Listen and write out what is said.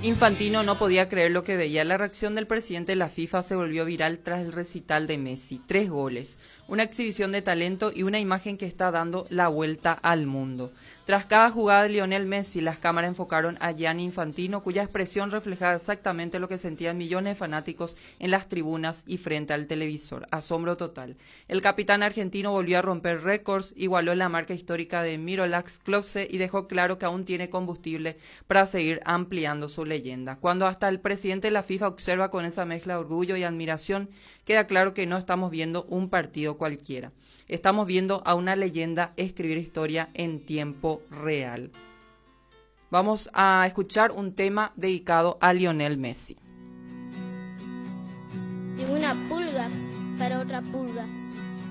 Infantino no podía creer lo que veía. La reacción del presidente de la FIFA se volvió viral tras el recital de Messi. 3 goles, una exhibición de talento y una imagen que está dando la vuelta al mundo. Tras cada jugada de Lionel Messi, las cámaras enfocaron a Gianni Infantino, cuya expresión reflejaba exactamente lo que sentían millones de fanáticos en las tribunas y frente al televisor. Asombro total. El capitán argentino volvió a romper récords, igualó la marca histórica de Miroslav Klose y dejó claro que aún tiene combustible para seguir ampliando su leyenda. Cuando hasta el presidente de la FIFA observa con esa mezcla de orgullo y admiración, queda claro que no estamos viendo un partido cualquiera. Estamos viendo a una leyenda escribir historia en tiempo real. Vamos a escuchar un tema dedicado a Lionel Messi. De una pulga para otra pulga.